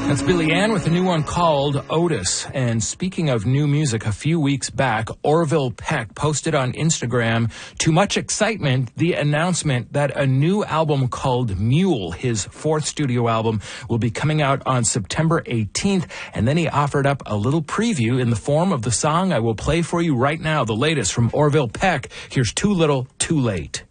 That's Billy Ann with a new one called Otis. And speaking of new music, a few weeks back, Orville Peck posted on Instagram, to much excitement, the announcement that a new album called Mule, his fourth studio album, will be coming out on September 18th. And then he offered up a little preview in the form of the song I will play for you right now, the latest from Orville Peck. Here's Too Little, Too Late.